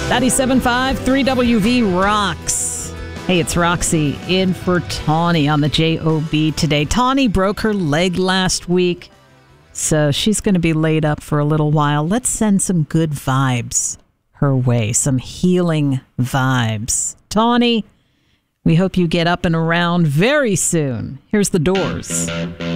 97.5 3WV rocks. Hey, it's Roxy in for Tawny on the JOB today. Tawny broke her leg last week, so she's going to be laid up for a little while. Let's send some good vibes her way, some healing vibes. Tawny, we hope you get up and around very soon. Here's The Doors.